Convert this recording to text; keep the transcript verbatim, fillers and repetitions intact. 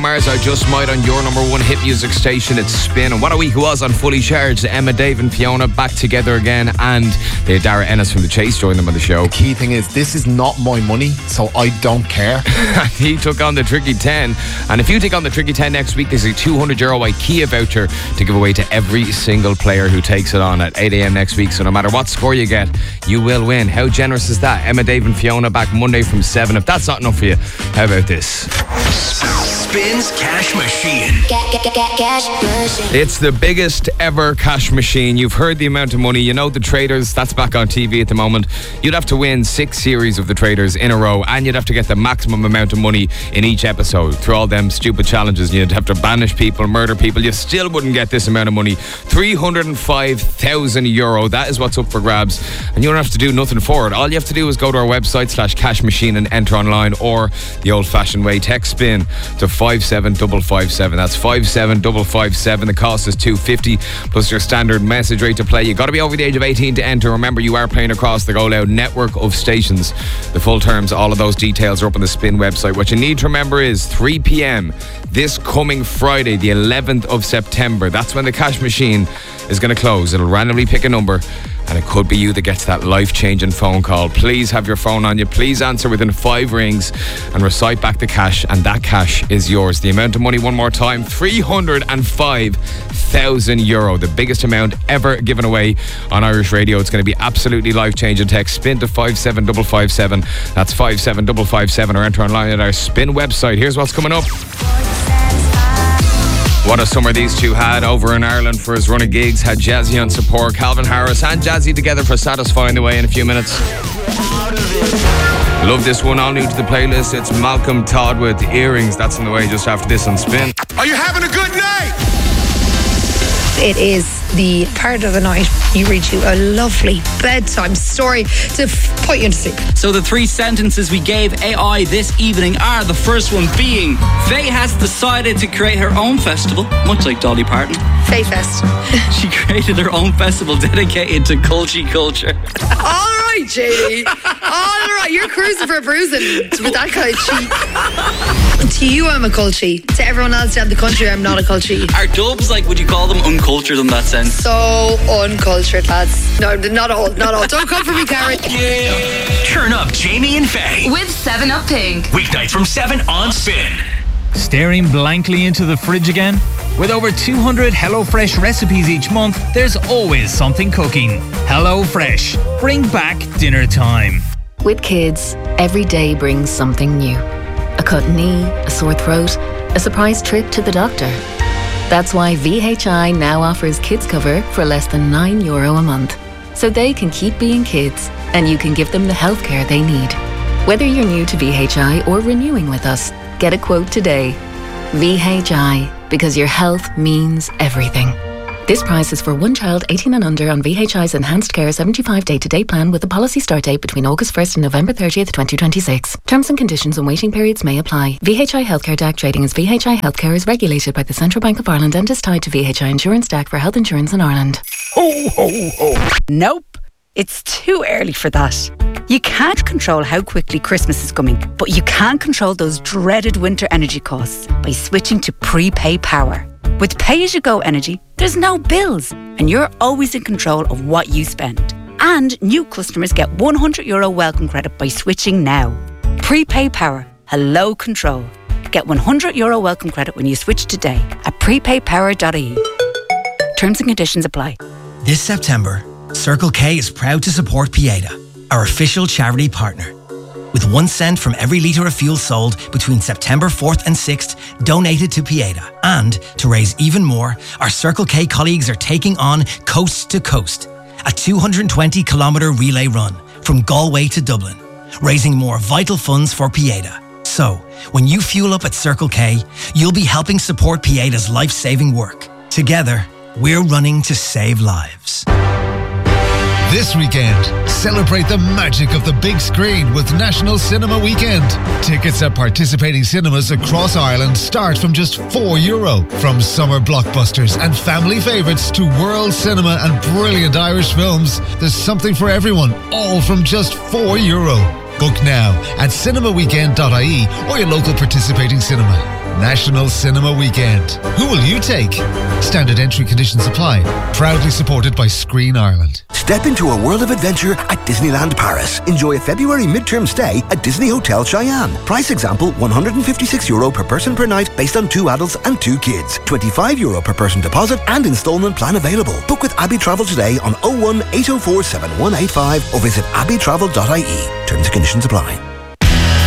Mars, I Just Might on your number one hit music station. It's Spin. And what a week it was on Fully Charged. Emma, Dave and Fiona back together again, and they had Dara Ennis from The Chase join them on the show. The key thing is, this is not my money, so I don't care. He took on the Tricky ten, and if you take on the Tricky ten next week, there's a two hundred euro IKEA voucher to give away to every single player who takes it on at eight a.m. next week. So no matter what score you get, you will win. How generous is that? Emma, Dave and Fiona back Monday from seven. If that's not enough for you, how about this? Spins Cash Machine. It's the biggest ever cash machine. You've heard the amount of money. You know The Traders, that's back on T V at the moment. You'd have to win six series of The Traders in a row, and you'd have to get the maximum amount of money in each episode through all them stupid challenges. You'd have to banish people, murder people. You still wouldn't get this amount of money. three hundred five thousand euro. That is what's up for grabs, and you don't have to do nothing for it. All you have to do is go to our website slash cash machine and enter online, or the old-fashioned way, text spin to five seven five five seven. That's five seven five five seven. The cost is two fifty plus your standard message rate to play. You got to be over the age of eighteen to enter. Remember, you are playing across the Go Loud network of stations. The full terms, all of those details are up on the Spin website. What you need to remember is three p.m. this coming Friday, the eleventh of September. That's when the cash machine is going to close. It'll randomly pick a number, and it could be you that gets that life-changing phone call. Please have your phone on you. Please answer within five rings and recite back the cash, and that cash is yours. The amount of money, one more time, three hundred five thousand euro. The biggest amount ever given away on Irish radio. It's going to be absolutely life-changing. Text SPIN to five seven five five seven. That's five seven five five seven, or enter online at our Spin website. Here's what's coming up. What a summer these two had over in Ireland for his run of gigs. Had Jazzy on support, Calvin Harris and Jazzy together for Satisfying the Way in a few minutes. Love this one, all new to the playlist. It's Malcolm Todd with Earrings. That's on the way just after this on Spin. Are you having a good night? It is the part of the night you read you a lovely bedtime story to f- put you to sleep. So the three sentences we gave A I this evening are, the first one being, Faye has decided to create her own festival, much like Dolly Parton. Faye Fest. She created her own festival dedicated to culture culture. All right, J D. All right, you're cruising for a bruising with that kind of cheek. To you, I'm a culture. To everyone else down the country, I'm not a culture. Are dubs, like, would you call them uncultured in that sense? So uncultured, lads. No, not all, not all. Don't come for me, Karen. Yeah. Turn up Jamie and Faye with seven up Pink. Weeknights from seven on Spin. Staring blankly into the fridge again? With over two hundred HelloFresh recipes each month, there's always something cooking. HelloFresh. Bring back dinner time. With kids, every day brings something new. A cut knee, a sore throat, a surprise trip to the doctor. That's why V H I now offers kids cover for less than nine euro a month. So they can keep being kids, and you can give them the healthcare they need. Whether you're new to V H I or renewing with us, get a quote today. V H I, because your health means everything. This price is for one child eighteen and under on V H I's Enhanced Care seventy-five day-to-day plan with a policy start date between August first and November thirtieth, twenty twenty-six. Terms and conditions and waiting periods may apply. V H I Healthcare D A C trading as V H I Healthcare is regulated by the Central Bank of Ireland and is tied to V H I Insurance D A C for health insurance in Ireland. Ho, ho, ho. Nope. It's too early for that. You can't control how quickly Christmas is coming, but you can control those dreaded winter energy costs by switching to prepay power. With pay-as-you-go energy, there's no bills, and you're always in control of what you spend. And new customers get one hundred euro welcome credit by switching now. Prepay power. Hello control. Get one hundred euro welcome credit when you switch today at prepay power dot I E. Terms and conditions apply. This September, Circle K is proud to support Pieta, our official charity partner. With one cent from every litre of fuel sold between September fourth and sixth donated to Pieta. And to raise even more, our Circle K colleagues are taking on Coast to Coast, a two hundred twenty kilometre relay run from Galway to Dublin, raising more vital funds for Pieta. So, when you fuel up at Circle K, you'll be helping support Pieta's life-saving work. Together, we're running to save lives. This weekend, celebrate the magic of the big screen with National Cinema Weekend. Tickets at participating cinemas across Ireland start from just four euro. From summer blockbusters and family favourites to world cinema and brilliant Irish films, there's something for everyone, all from just four euro. Book now at cinema weekend dot I E or your local participating cinema. National Cinema Weekend. Who will you take? Standard entry conditions apply. Proudly supported by Screen Ireland. Step into a world of adventure at Disneyland Paris. Enjoy a February midterm stay at Disney Hotel Cheyenne. Price example one hundred fifty-six euro per person per night based on two adults and two kids. twenty-five euro per person deposit and instalment plan available. Book with Abbey Travel today on oh one eight oh four seven one eight five or visit abbey travel dot I E. Terms and conditions apply.